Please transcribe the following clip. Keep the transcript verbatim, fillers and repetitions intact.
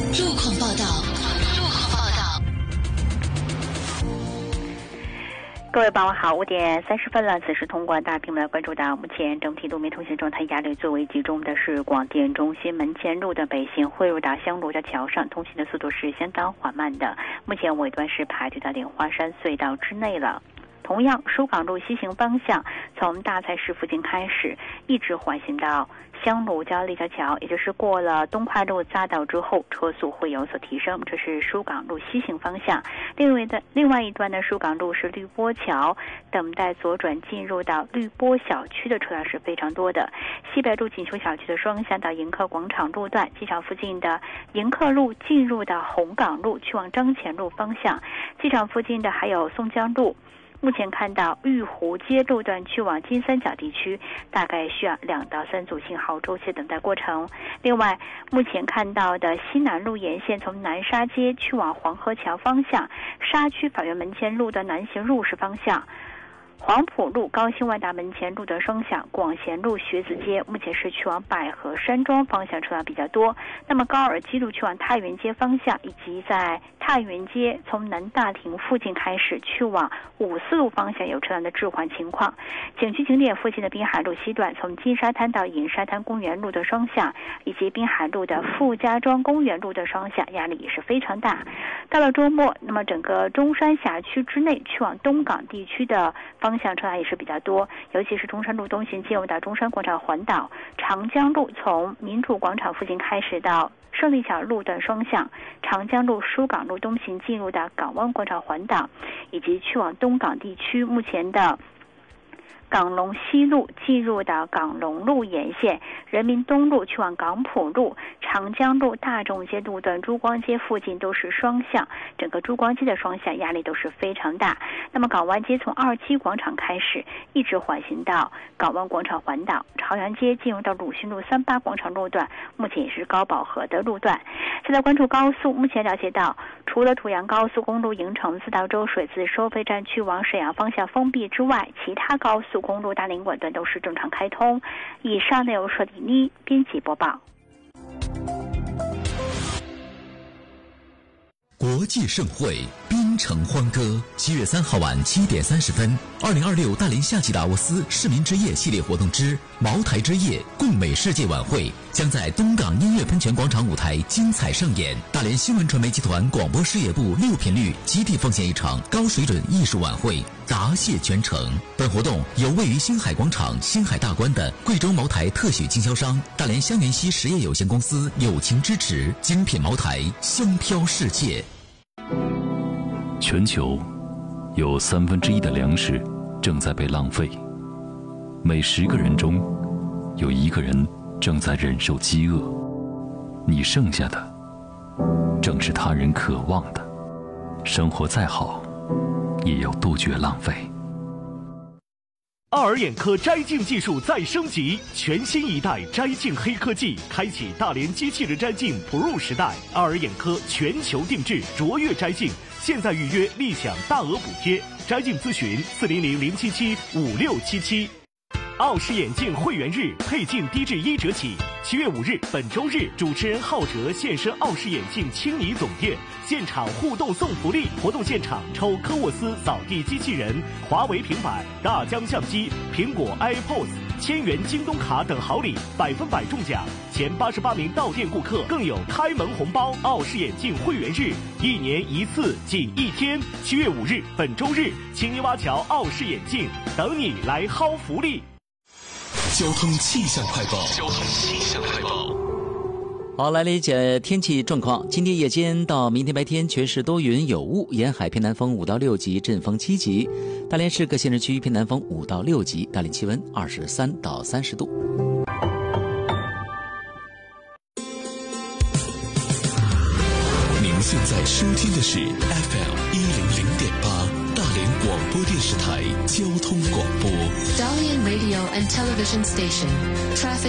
路况报道。路况报道。 各位傍晚好，五点三十分了。此时通过大屏幕来关注到，目前整体路面通行状态压力最为集中的是广电中心门前路的北行汇入到香炉的桥上，通行的速度是相当缓慢的。目前尾端是排队到莲花山隧道之内了。同样，疏港路西行方向从大菜市附近开始，一直缓行到香炉交立交桥，也就是过了东快路匝道之后，车速会有所提升。这是疏港路西行方向。另外的另外一段的疏港路是绿波桥，等待左转进入到绿波小区的车辆是非常多的。西北路锦绣小区的双向到迎客广场路段，机场附近的迎客路进入到红港路去往张前路方向，机场附近的还有松江路。目前看到玉湖街路段去往金三角地区，大概需要两到三组信号周期等待过程。另外，目前看到的西南路沿线从南沙街去往黄河桥方向，沙区法院门前路的南行入市方向。黄埔路高新万达门前路的双向，广贤路学子街目前是去往百合山庄方向车辆比较多。那么高尔基路去往太原街方向，以及在太原街从南大亭附近开始去往五四路方向有车辆的置换情况。景区景点附近的滨海路西段从金沙滩到银沙滩公园路的双向，以及滨海路的傅家庄公园路的双向压力也是非常大。到了周末，那么整个中山辖区之内去往东港地区的方向车辆也是比较多，尤其是中山路东行进入到中山广场环岛，长江路从民主广场附近开始到胜利桥路段双向，长江路疏港路东行进入到港湾广场环岛，以及去往东港地区目前的港龙西路进入到港龙路沿线，人民东路去往港埔路，长江路大众街路段珠光街附近都是双向，整个珠光街的双向压力都是非常大。那么港湾街从二期广场开始一直缓行到港湾广场环岛，朝阳街进入到鲁迅路三八广场路段，目前也是高饱和的路段。现在关注高速，目前了解到除了土阳高速公路营城自道州水自收费站去往沈阳方向封闭之外，其他高速公路大连管段都是正常开通。以上内容是李妮编辑播报。 国际盛会，滨城欢歌。七月三号晚七点三十分，二零二六大连夏季达沃斯市民之夜系列活动之茅台之夜共美世界晚会将在东港音乐喷泉广场舞台精彩上演。大连新闻传媒集团广播事业部六频率集体奉献一场高水准艺术晚会，答谢全城。本活动由位于星海广场星海大观的贵州茅台特许经销商大连香园溪实业有限公司友情支持，精品茅台香飘世界。 全球有三分之一的粮食正在被浪费，每十个人中有一个人正在忍受饥饿。你剩下的正是他人渴望的。生活再好，也要杜绝浪费。 奥尔眼科摘镜技术再升级，全新一代摘镜黑科技，开启大连机器人摘镜 Pro 时代。奥尔眼科全球定制，卓越摘镜，现在预约立享大额补贴。摘镜咨询四零零零七七五六七七。奥氏眼镜会员日，配镜低至一折起。七月五日，本周日，主持人浩哲现身奥氏眼镜青泥总店，现场互动送福利。活动现场抽科沃斯扫地机器人、华为平板、大疆相机、苹果 iPods、千元京东卡等好礼，百分百中奖。前八十八名到店顾客更有开门红包。奥氏眼镜会员日，一年一次，仅一天。七月五日，本周日，青泥洼桥奥氏眼镜等你来薅福利。 交通气象快报。交通气象快报。 好，来理解天气状况。今天夜间到明天白天全市多云有雾，沿海偏南风五到六级，阵风七级。大连市各县市区偏南风五到六级，大连气温二十三到三十度。 您现在收听的是 F M 一零零点八大连广播电视台交通广播。 Dalian Radio and Television Station. Traffic